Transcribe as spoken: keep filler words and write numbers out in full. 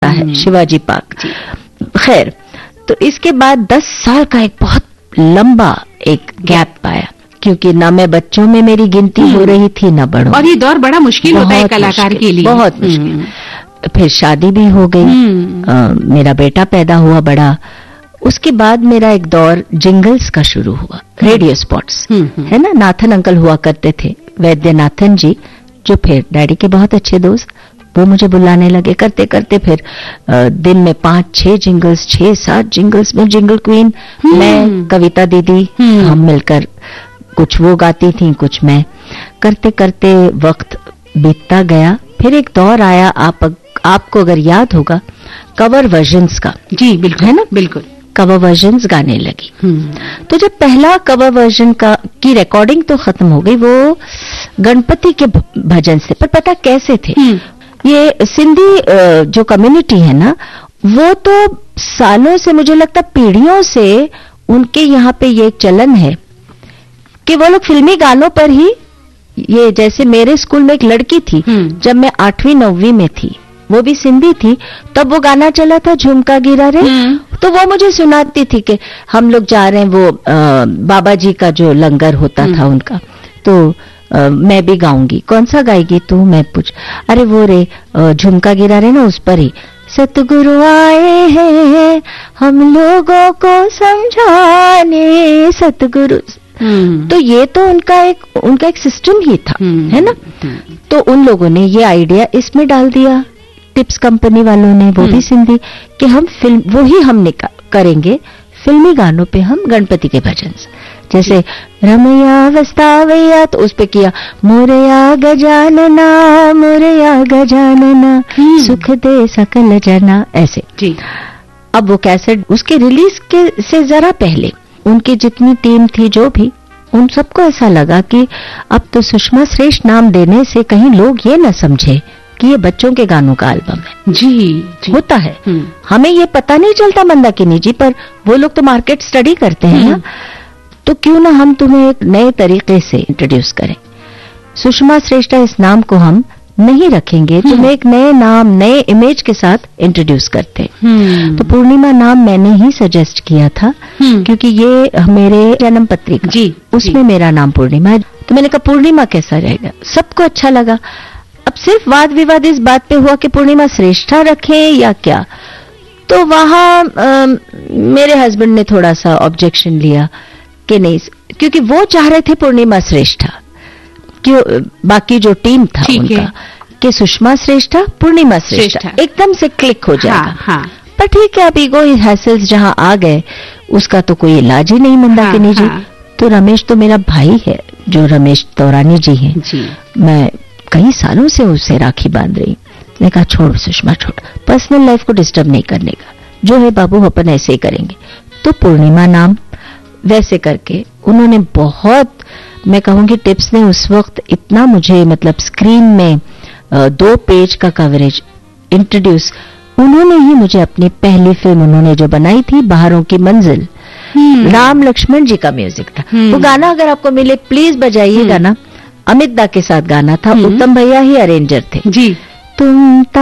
पता है, शिवाजी पार्क। खैर, तो इसके बाद दस साल का एक बहुत लंबा एक गैप आया, क्योंकि ना मैं बच्चों में मेरी गिनती हो रही थी ना बड़ों। और ये दौर बड़ा मुश्किल होता है कलाकार के लिए, बहुत मुश्किल। फिर शादी भी हो गई, आ, मेरा बेटा पैदा हुआ बड़ा। उसके बाद मेरा एक दौर जिंगल्स का शुरू हुआ, रेडियो स्पॉट्स, है ना। नाथन अंकल हुआ करते थे, वैद्यनाथन जी, जो फिर डैडी के बहुत अच्छे दोस्त, वो मुझे बुलाने लगे। करते करते फिर आ, दिन में पांच छह जिंगल्स, छह सात जिंगल्स में जिंगल क्वीन, मैं, कविता दीदी, हम मिलकर कुछ वो गाती थी, कुछ मैं। करते करते वक्त बीतता गया। फिर एक दौर आया, आप आपको अगर याद होगा, कवर वर्जन्स का। जी बिल्कुल, है ना, बिल्कुल। कवर वर्जन्स गाने लगी। तो जब पहला कवर वर्जन का की रिकॉर्डिंग तो खत्म हो गई, वो गणपति के भजन से। पर पता कैसे थे, ये सिंधी जो कम्युनिटी है ना, वो तो सालों से, मुझे लगता पीढ़ियों से उनके यहाँ पे ये चलन है कि वो लोग फिल्मी गानों पर ही, ये जैसे मेरे स्कूल में एक लड़की थी, जब मैं आठवीं नौवीं में थी, वो भी सिंधी थी, तब वो गाना चला था झुमका गिरा रे, तो वो मुझे सुनाती थी कि हम लोग जा रहे हैं, वो आ, बाबा जी का जो लंगर होता था उनका, तो आ, मैं भी गाऊंगी। कौन सा गाएगी तू, मैं पूछ, अरे वो रे झुमका गिरा रे ना, उस पर ही, सतगुरु आए हैं हम लोगों को समझाने, सतगुरु। तो ये तो उनका एक उनका एक सिस्टम ही था, है ना। तो उन लोगों ने ये आइडिया इसमें डाल दिया, टिप्स कंपनी वालों ने, वो भी सिंधी, कि हम फिल्म वो ही हम करेंगे, फिल्मी गानों पे हम गणपति के भजन, जैसे रमैया वस्तावैया, तो उस पे किया मोरया गजानना मोरया गजानना सुख दे सकल जना, ऐसे जी। अब वो कैसेट उसके रिलीज के से जरा पहले उनकी जितनी टीम थी, जो भी, उन सबको ऐसा लगा कि अब तो सुषमा श्रेष्ठ नाम देने से कहीं लोग ये न समझे कि ये बच्चों के गानों का एल्बम है। जी, जी होता है, हमें ये पता नहीं चलता मंदाकिनी जी, पर वो लोग तो मार्केट स्टडी करते हैं ना, तो क्यों ना हम तुम्हें एक नए तरीके से इंट्रोड्यूस करें। सुषमा श्रेष्ठ इस नाम को हम नहीं रखेंगे, तुम्हें एक नए नाम, नए इमेज के साथ इंट्रोड्यूस करते। तो पूर्णिमा नाम मैंने ही सजेस्ट किया था, क्योंकि ये मेरे जन्म पत्रिका जी, उसमें जी। मेरा नाम पूर्णिमा है, तो मैंने कहा पूर्णिमा कैसा रहेगा, सबको अच्छा लगा। अब सिर्फ वाद विवाद इस बात पे हुआ कि पूर्णिमा श्रेष्ठा रखें या क्या, तो वहां मेरे हस्बैंड ने थोड़ा सा ऑब्जेक्शन लिया कि नहीं, क्योंकि वो चाह रहे थे पूर्णिमा श्रेष्ठा, कि बाकी जो टीम था उनका कि सुषमा श्रेष्ठा पूर्णिमा श्रेष्ठा, एकदम से क्लिक हो जाएगा। हाँ, हाँ। पर ठीक है, अब ईगो हैसल्स जहां आ गए, उसका तो कोई इलाज ही नहीं मंदाकिनी जी। हाँ। तो रमेश तो मेरा भाई है, जो रमेश तौरानी जी हैं, मैं कई सालों से उससे राखी बांध रही। मैंने कहा छोड़ सुषमा, छोड़, पर्सनल लाइफ को डिस्टर्ब नहीं करने का, जो है बाबू अपन ऐसे ही करेंगे। तो पूर्णिमा नाम वैसे करके उन्होंने बहुत, मैं कहूंगी टिप्स ने उस वक्त इतना मुझे, मतलब स्क्रीन में दो पेज का कवरेज इंट्रोड्यूस, उन्होंने ही मुझे अपनी पहली फिल्म उन्होंने जो बनाई थी, बहारों की मंजिल, राम लक्ष्मण जी का म्यूजिक था। वो गाना अगर आपको मिले प्लीज बजाइए गाना, अमित दा के साथ गाना था, उत्तम भैया ही अरेंजर थे जी। तुम